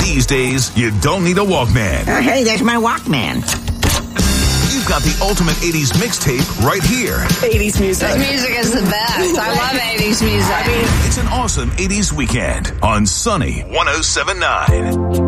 These days, you don't need a Walkman. Hey, there's my Walkman. You've got the ultimate 80s mixtape right here. 80s music. This music is the best. I love 80s music. It's an awesome 80s weekend on Sunny 107.9.